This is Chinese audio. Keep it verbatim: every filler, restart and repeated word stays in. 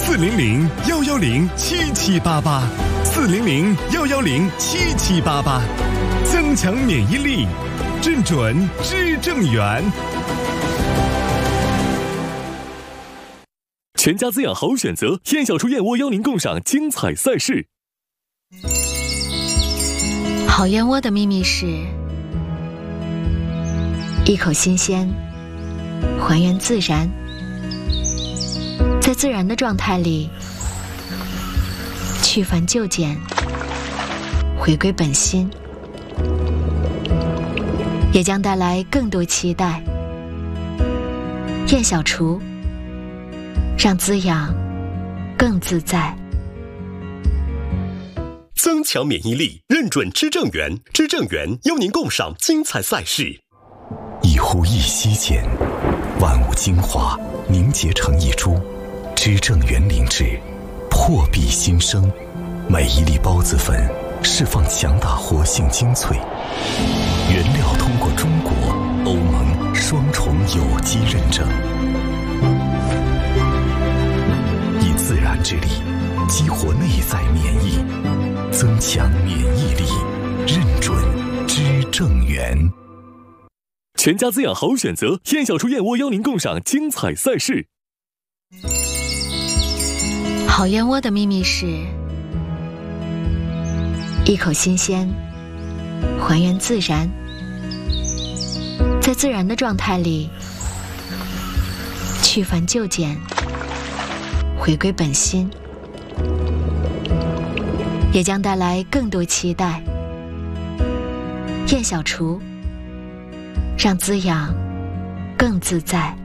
四零零幺幺零七七八八，四零零幺幺零七七八八，增强免疫力，认准知正源。 全家滋养好选择，燕小厨燕窝邀您共赏精彩赛事。 好燕窝的秘密是一口新鲜，还原自然，在自然的状态里去繁就简，回归本心，也将带来更多期待。燕小厨，让滋养更自在。 增强免疫力，认准知正源，知正源邀您共赏精彩赛事。 一呼一吸间，万物精华凝结成一株，知正源灵芝破壁新生，每一粒孢子粉释放强大活性精粹，原料通过中国、欧盟双重有机认证，以自然之力激活内在免疫，增强免疫力，认准知正源。 全家滋养好选择，燕小厨燕窝邀您共赏精彩赛事。 好燕窝的秘密是一口新鲜，还原自然，在自然的状态里去繁就简，回归本心，也将带来更多期待。燕小厨，让滋养更自在。